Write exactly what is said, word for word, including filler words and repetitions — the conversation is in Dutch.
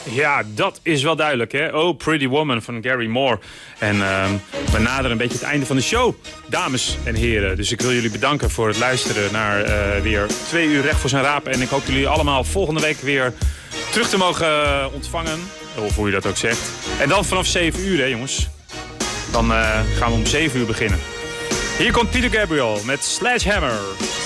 Ja, dat is wel duidelijk, hè. Oh, Pretty Woman van Gary Moore. En uh, we naderen een beetje het einde van de show, dames en heren. Dus ik wil jullie bedanken voor het luisteren naar uh, weer twee uur recht voor zijn raap. En ik hoop jullie allemaal volgende week weer terug te mogen ontvangen. Of hoe je dat ook zegt. En dan vanaf zeven uur, hè jongens. Dan uh, gaan we om zeven uur beginnen. Hier komt Peter Gabriel met Sledgehammer.